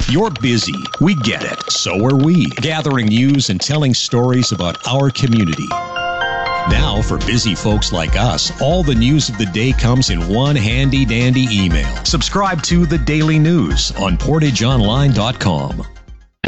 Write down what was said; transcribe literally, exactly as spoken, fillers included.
You're busy. We get it. So are we. Gathering news and telling stories about our community. Now, for busy folks like us, all the news of the day comes in one handy-dandy email. Subscribe to The Daily News on portage online dot com.